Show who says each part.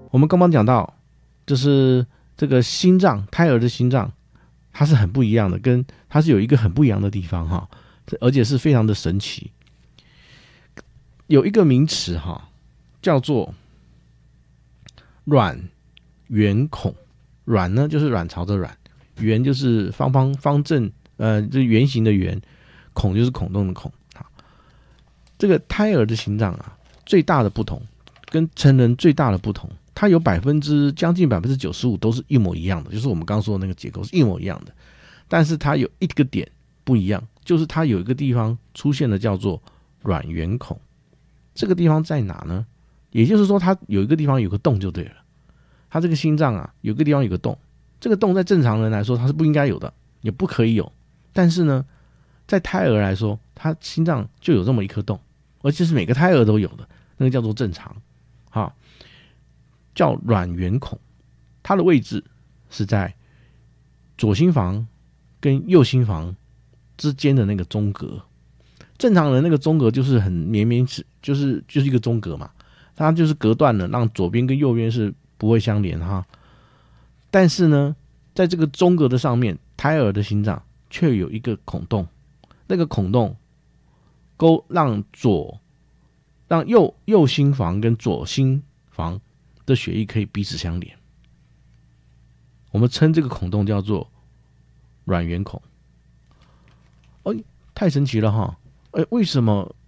Speaker 1: 我们刚刚讲到，就是这个心脏，胎儿的心脏，它是很不一样的，跟它是有一个很不一样的地方哈，而且是非常的神奇。有一个名词哈，叫做卵圆孔。卵呢就是卵巢的卵，圆就是方正，就是圆形的圆，孔就是孔洞的孔。这个胎儿的心脏啊，最大的不同跟成人最大的不同，它有将近95%都是一模一样的，就是我们刚刚说的那个结构是一模一样的，但是它有一个点不一样，就是它有一个地方出现了叫做卵圆孔。这个地方在哪呢？也就是说，它有一个地方有个洞就对了。它这个心脏啊，有个地方有个洞，这个洞在正常人来说它是不应该有的，也不可以有。但是呢，在胎儿来说，它心脏就有这么一颗洞，而且是每个胎儿都有的，那个叫做正常，好，叫卵圆孔。它的位置是在左心房跟右心房之间的那个中隔。正常人那个中隔就是很绵绵，就是一个中隔嘛，它就是隔断了，让左边跟右边是不会相连哈。但是呢，在这个中隔的上面，胎儿的心脏却有一个孔洞，那个孔洞让右心房跟左心房的血液可以彼此相连。我们称这个孔洞叫做卵圆孔。太神奇了哈！为什么